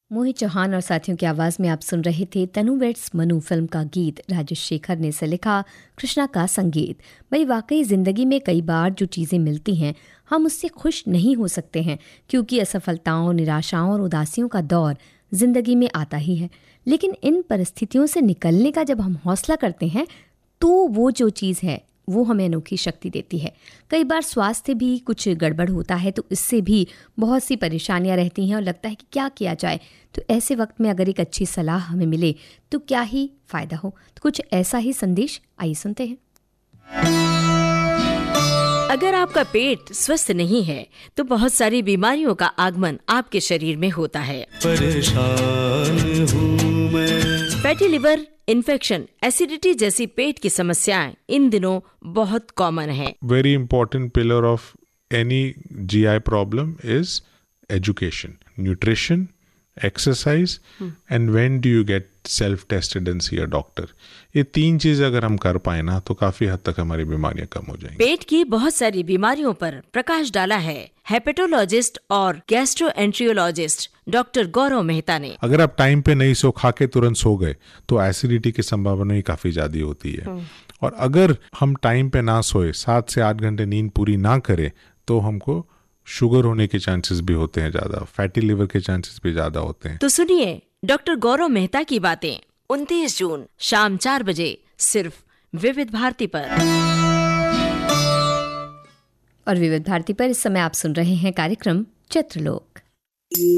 मोहित चौहान और साथियों की आवाज में आप सुन रहे थे तनु वेड्स मनु फिल्म का गीत राजेश शेखर ने इसे लिखा, कृष्णा का संगीत। भाई वाकई जिंदगी में कई बार जो चीज़ें मिलती हैं हम उससे खुश नहीं हो सकते हैं, क्योंकि असफलताओं, निराशाओं और उदासियों का दौर जिंदगी में आता ही है। लेकिन इन परिस्थितियों से निकलने का जब हम हौसला करते हैं तो वो जो चीज़ है वो हमें अनोखी शक्ति देती है। कई बार स्वास्थ्य भी कुछ गड़बड़ होता है तो इससे भी बहुत सी परेशानियां रहती हैं और लगता है कि क्या किया जाए। तो ऐसे वक्त में अगर एक अच्छी सलाह हमें मिले तो क्या ही फ़ायदा हो। तो कुछ ऐसा ही संदेश आइए सुनते हैं। अगर आपका पेट स्वस्थ नहीं है तो बहुत सारी बीमारियों का आगमन आपके शरीर में होता है। परेशान हूँ मैं। फैटी लिवर, इन्फेक्शन, एसिडिटी जैसी पेट की समस्याएं इन दिनों बहुत कॉमन है। Very important pillar of any GI problem is education, nutrition, exercise, and when do you get self-tested and see a doctor. ये 3 चीज़ अगर हम कर पाए ना तो काफी हद तक हमारी बीमारियां कम हो जाएंगी। पेट की बहुत सारी बीमारियों पर प्रकाश डाला है हेपेटोलॉजिस्ट और गैस्ट्रोएंट्रियोलॉजिस्ट डॉक्टर गौरव मेहता ने। अगर आप टाइम पे नहीं सो खा के तुरंत सो गए तो एसिडिटी की संभावना ही काफी ज्यादा होती है। और अगर हम टाइम पे ना सोए, 7 से 8 घंटे नींद पूरी ना करें तो हमको शुगर होने के चांसेस भी होते हैं ज्यादा, फैटी लिवर के चांसेस भी ज्यादा होते हैं। तो सुनिए डॉक्टर गौरव मेहता की बातें 29 जून शाम 4 बजे सिर्फ विविध भारती पर। और विविध भारती पर इस समय आप सुन रहे हैं कार्यक्रम चित्रलोक।